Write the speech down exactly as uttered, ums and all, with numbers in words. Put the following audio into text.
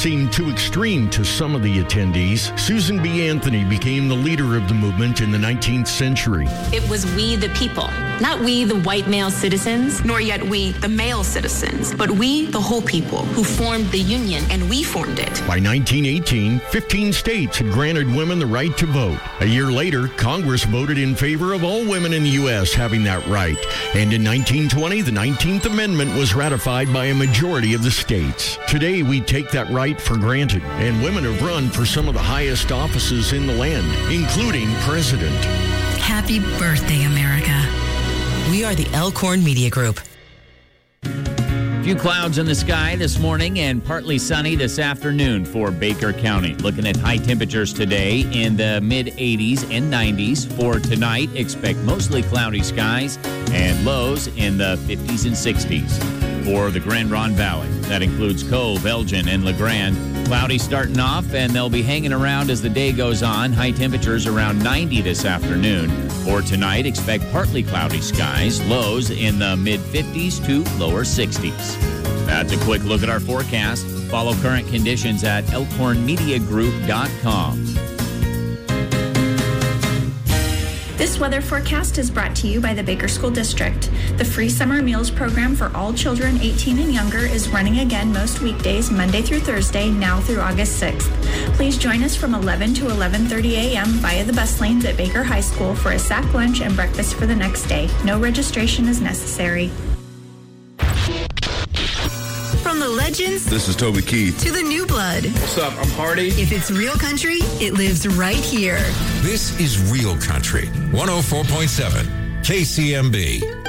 seemed too extreme to some of the attendees, Susan B. Anthony became the leader of the movement in the nineteenth century. It was we the people, not we the white male citizens, nor yet we the male citizens, but we the whole people who formed the Union, and we formed it. By nineteen eighteen, fifteen states had granted women the right to vote. A year later, Congress voted in favor of all women in the U S having that right. And in nineteen twenty, the nineteenth Amendment was ratified by a majority of the states. Today, we take that right for granted, and women have run for some of the highest offices in the land, including president. Happy birthday, America. We are the Elkhorn Media Group. Few clouds in the sky this morning and partly sunny this afternoon for Baker County. Looking at high temperatures today in the mid eighties and nineties. For tonight, expect mostly cloudy skies and lows in the fifties and sixties. For the Grand Ronde Valley, that includes Cove, Elgin, and LeGrand. Cloudy starting off, and they'll be hanging around as the day goes on. High temperatures around ninety this afternoon. For tonight, expect partly cloudy skies, lows in the mid-fifties to lower sixties. That's a quick look at our forecast. Follow current conditions at elkhorn media group dot com. This weather forecast is brought to you by the Baker School District. The free summer meals program for all children eighteen and younger is running again most weekdays, Monday through Thursday, now through August sixth. Please join us from eleven to eleven thirty a.m. via the bus lanes at Baker High School for a sack lunch and breakfast for the next day. No registration is necessary. From the legends, this is Toby Keith, to the new blood. What's up? I'm Hardy. If it's real country, it lives right here. This is Real Country, one oh four point seven K C M B.